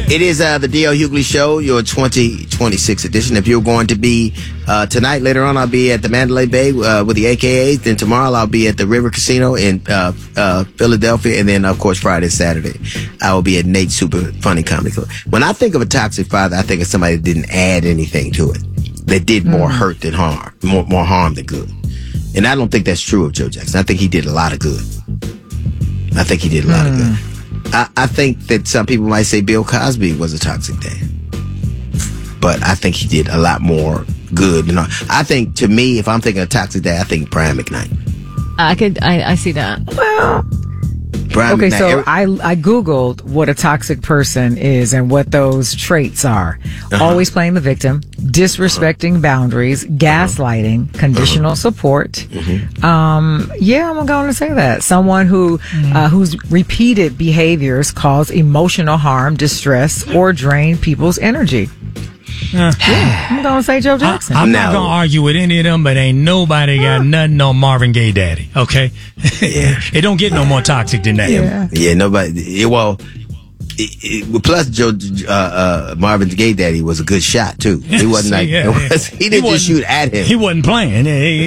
It is the D.L. Hughley Show, your 2026 edition. If you're going to be tonight, later on, I'll be at the Mandalay Bay with the AKAs. Then tomorrow, I'll be at the River Casino in Philadelphia. And then, of course, Friday and Saturday, I will be at Nate's Super Funny Comedy Club. When I think of a toxic father, I think of somebody that didn't add anything to it. That did more hurt than harm, more harm than good. And I don't think that's true of Joe Jackson. I think he did a lot of good. I think he did a lot of good. I think that some people might say Bill Cosby was a toxic dad, but I think he did a lot more good. I think, to me, if I'm thinking of toxic dad, I think Brian McKnight. I see that. Well, Brian okay, McKnight, so I Googled what a toxic person is and what those traits are. Always playing the victim, disrespecting boundaries, gaslighting, conditional support. Yeah, I'm going to say that. Someone whose repeated behaviors cause emotional harm, distress, or drain people's energy. Yeah, I'm going to say Joe Jackson. I'm not going to argue with any of them, but ain't nobody got nothing on Marvin Gaye Daddy, okay? Yeah. It don't get no more toxic than that. Yeah, nobody. Well, plus Marvin Gaye Daddy was a good shot too. He wasn't he didn't just shoot at him. He wasn't playing.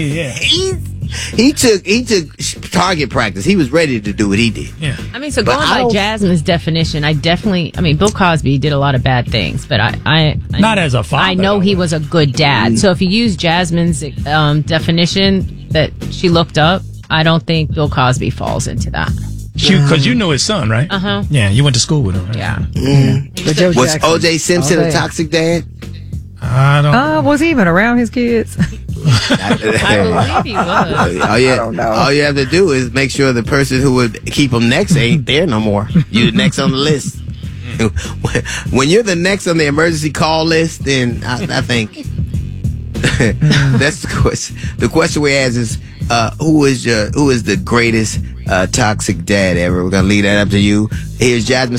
He took target practice. He was ready to do what he did. Yeah. I mean, so going by Jasmine's definition, Bill Cosby did a lot of bad things, but I not as a father. I know he was a good dad. So if you use Jasmine's definition that she looked up, I don't think Bill Cosby falls into that. Because you know his son, right? Yeah, you went to school with him, right? Yeah. Was O.J. Simpson a toxic dad? I don't. Was he even around his kids? I believe he was. I don't know. All you have to do is make sure the person who would keep him next ain't there no more. You're next on the list. When you're the next on the emergency call list, then I think that's the question. The question we ask is, who is the greatest toxic dad ever? We're gonna leave that up to you. Here's Jasmine